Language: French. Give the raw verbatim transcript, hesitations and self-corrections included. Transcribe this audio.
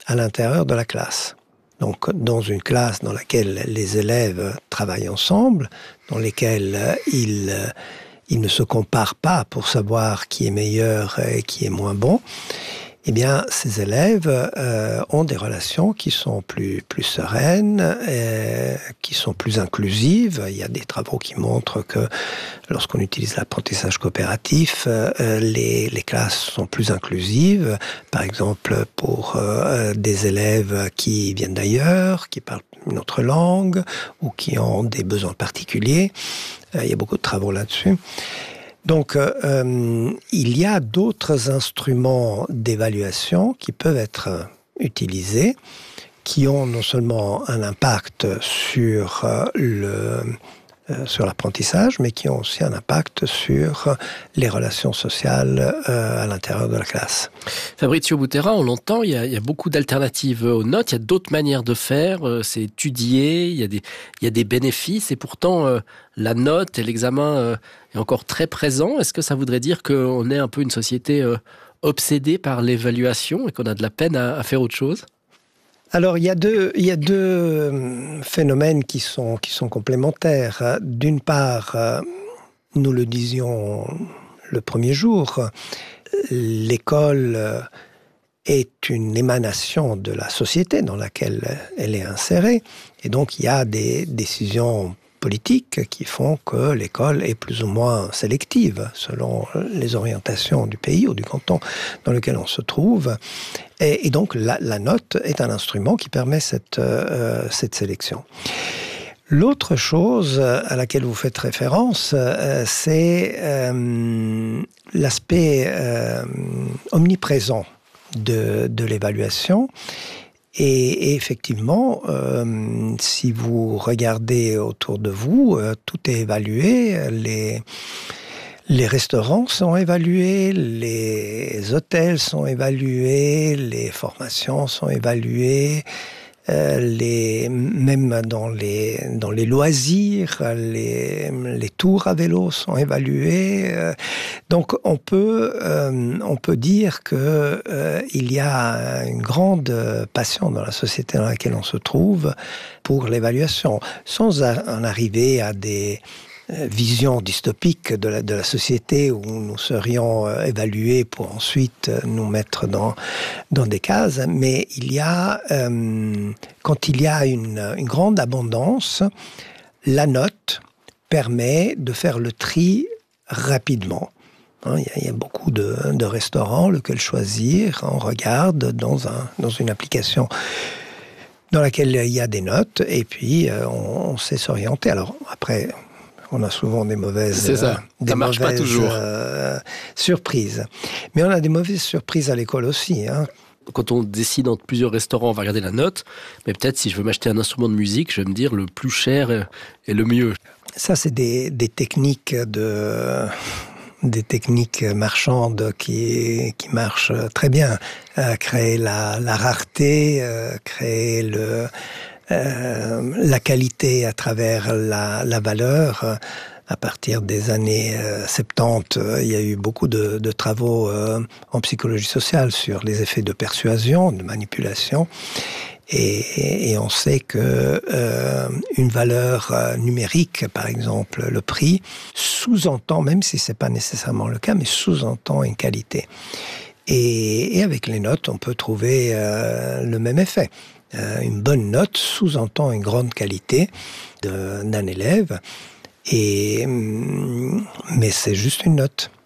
à l'intérieur de la classe. Donc, dans une classe dans laquelle les élèves travaillent ensemble, dans lesquelles ils, ils ne se comparent pas pour savoir qui est meilleur et qui est moins bon, eh bien, ces élèves euh, ont des relations qui sont plus, plus sereines, et qui sont plus inclusives. Il y a des travaux qui montrent que lorsqu'on utilise l'apprentissage coopératif, euh, les, les classes sont plus inclusives. Par exemple, pour euh, des élèves qui viennent d'ailleurs, qui parlent une autre langue ou qui ont des besoins particuliers. Euh, il y a beaucoup de travaux là-dessus. Donc, euh, il y a d'autres instruments d'évaluation qui peuvent être utilisés, qui ont non seulement un impact sur euh, le euh, sur l'apprentissage, mais qui ont aussi un impact sur les relations sociales euh, à l'intérieur de la classe. Fabrizio Butera, on l'entend, il y a, il y a beaucoup d'alternatives aux notes, il y a d'autres manières de faire, euh, c'est étudié, il y a des, il y a des bénéfices, et pourtant euh, la note et l'examen euh, est encore très présent. Est-ce que ça voudrait dire qu'on est un peu une société euh, obsédée par l'évaluation et qu'on a de la peine à, à faire autre chose ? Alors, il y a deux, il y a deux phénomènes qui sont, qui sont complémentaires. D'une part, nous le disions le premier jour, l'école est une émanation de la société dans laquelle elle est insérée. Et donc, il y a des décisions politiques qui font que l'école est plus ou moins sélective selon les orientations du pays ou du canton dans lequel on se trouve. Et, et donc, la, la note est un instrument qui permet cette, euh, cette sélection. L'autre chose à laquelle vous faites référence, euh, c'est euh, l'aspect euh, omniprésent de, de l'évaluation. Et, et effectivement, euh, si vous regardez autour de vous, euh, tout est évalué. Les, les restaurants sont évalués, les hôtels sont évalués, les formations sont évaluées. Euh, les, même dans les, dans les loisirs, les, les tours à vélo sont évalués. Euh, donc on peut, euh, on peut dire que euh, il y a une grande passion dans la société dans laquelle on se trouve pour l'évaluation, sans en arriver à des vision dystopique de la, de la société où nous serions euh, évalués pour ensuite euh, nous mettre dans, dans des cases. Mais il y a, euh, quand il y a une, une grande abondance, la note permet de faire le tri rapidement. Hein, il, y a, il y a beaucoup de, de restaurants, lequel choisir. On regarde dans, un, dans une application dans laquelle il y a des notes et puis euh, on, on sait s'orienter. Alors après, on a souvent des mauvaises, C'est ça. Euh, des ça marche mauvaises pas toujours. Euh, surprises. Mais on a des mauvaises surprises à l'école aussi. Hein. Quand on décide entre plusieurs restaurants, on va regarder la note. Mais peut-être si je veux m'acheter un instrument de musique, je vais me dire le plus cher est le mieux. Ça, c'est des, des techniques de... des techniques marchandes qui, qui marchent très bien. Euh, créer la, la rareté, euh, créer le... Euh, la qualité à travers la, la valeur. À partir des années euh, soixante-dix, euh, il y a eu beaucoup de, de travaux euh, en psychologie sociale sur les effets de persuasion, de manipulation. Et, et on sait que euh, une valeur euh, numérique, par exemple le prix, sous-entend, même si c'est pas nécessairement le cas, mais sous-entend une qualité. Et, et avec les notes, on peut trouver euh, le même effet. Euh, une bonne note sous-entend une grande qualité de, d'un élève, et, mais c'est juste une note.